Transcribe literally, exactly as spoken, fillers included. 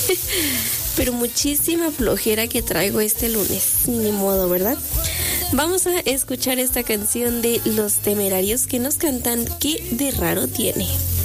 Pero muchísima flojera que traigo este lunes, ni modo, ¿verdad? Vamos a escuchar esta canción de Los Temerarios que nos cantan ¿Qué de raro tiene?